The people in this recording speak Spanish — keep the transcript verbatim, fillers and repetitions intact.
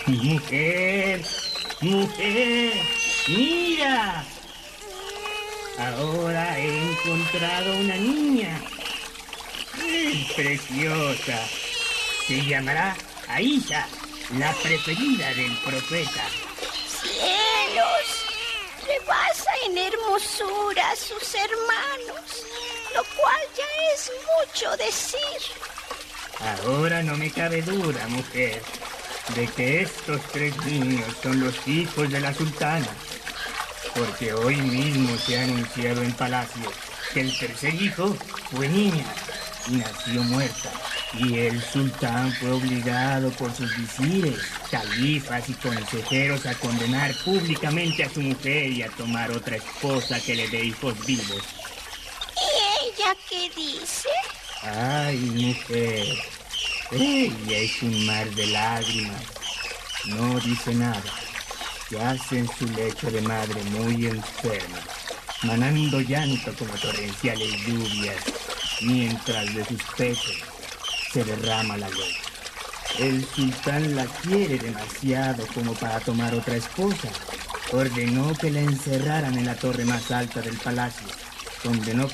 Mujer, mujer, mira. Ahora he encontrado una niña. Es preciosa. Se llamará Aisha, la preferida del profeta. ¡Cielos! Rebasa en hermosura a sus hermanos, lo cual ya es mucho decir. Ahora no me cabe duda, mujer, de que estos tres niños son los hijos de la sultana, porque hoy mismo se ha anunciado en palacio que el tercer hijo fue niña y nació muerta, y el sultán fue obligado por sus visires, califas y consejeros a condenar públicamente a su mujer y a tomar otra esposa que le dé hijos vivos. ¿Y ella qué dice? Ay, mujer, ella es un mar de lágrimas. No dice nada. Yace en su lecho de madre muy enferma, manando llanto como torrenciales lluvias, mientras de sus pechos se derrama la leche. El sultán la quiere demasiado como para tomar otra esposa. Ordenó que la encerraran en la torre más alta del palacio, donde no